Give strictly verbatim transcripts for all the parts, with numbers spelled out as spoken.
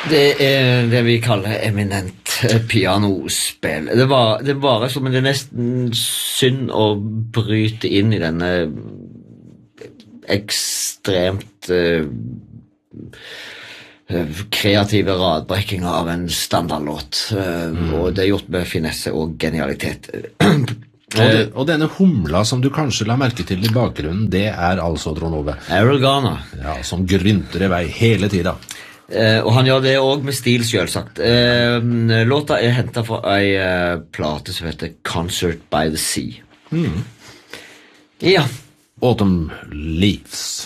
Det er det vi kaller eminent pianospill. Det var, det var som det er nesten synd å bryte inn i denne ekstremt uh, kreative radbrekkinga av en standardlåt. Uh, mm. Og det er gjort med finesse og genialitet. Og, det, og denne humla som du kanskje la merke til i bakgrunnen, det er altså Trond Ove. Errol Garner. Ja, som grynter i vei hele tida. Uh, og han gjør det også med stil, selvsagt. Uh, låta er hentet fra en uh, plate som heter Concert by the Sea. Mm. Ja. Autumn Leaves.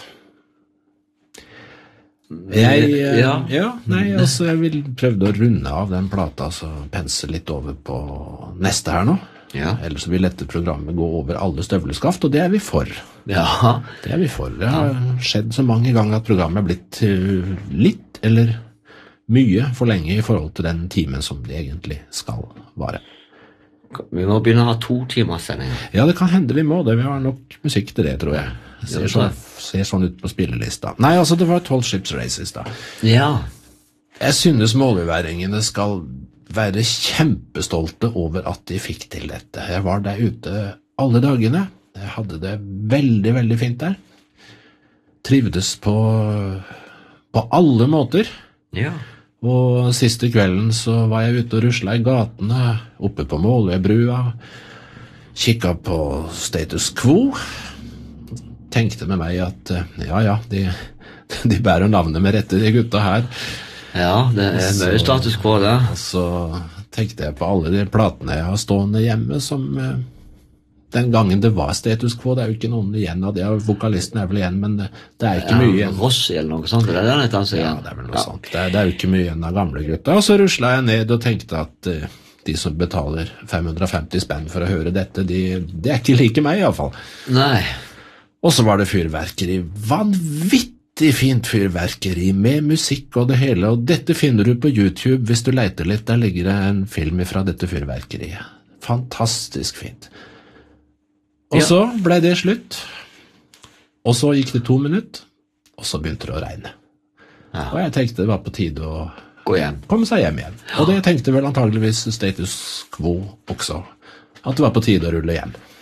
Jeg, uh, ja. ja, nei, altså jeg vil prøve å runde av den plata, så pense litt over på neste her nå. Ja. Ellers vil dette programmet gå over alle støvleskaft, og det er vi for. Ja. Det er vi for. Det har skjedd så mange ganger at programmet er blitt uh, litt eller mye for lenge i forhold til den timen som det egentlig skal vare. Vi må begynne å ha to timers sending. Ja, det kan hende vi må det. Vi har nok musikk til det, tror jeg. Ser sånn, ser sånn ut på spillelista. Nei, altså det var tolv Ships Races da. Ja. Jeg synes måløyværingene skal være kjempestolte over at de fikk til dette. Jeg var der ute alle dagene. Jeg hadde det veldig, veldig fint der. Trivdes på, på alle måter. Ja. Og siste kvelden så var jeg ute og ruslet i gatene, oppe på Måløybrua, kikket på status quo, tenkte med meg at ja, ja, de, de bærer navnet med rette, de gutta her. Ja, det er så, mye status quo det. Og så tenkte jeg på alle de platene jeg har stående hjemme som den gangen det var status quo. Det er jo ikke noen igjen av det, vokalisten er vel igjen, men det, det er ikke ja, mye igjen. Rossi eller noe sånt, det er det han heter ja, det er vel noe ja. sånt. Det er, det er jo ikke mye igjen av gamle gutta. Og så ruslet jeg ned og tenkte at uh, de som betaler fem hundre og femti spenn for å høre dette, de, det er ikke like meg i alle fall. Nei. Og så var det fyrverkeri, vanvittig fint fyrverkeri med musikk og det hele, og dette finner du på YouTube hvis du leiter litt. Der ligger det en film fra dette fyrverkeriet. Fantastisk fint. Og ja. Så ble det slutt, og så gikk det to minutter, og så begynte det å regne. Ja. Og jeg tenkte det var på tide å gå hjem. komme seg hjem igjen. Ja. Og det tenkte vel antageligvis status quo også, at det var på tide å rulle hjem.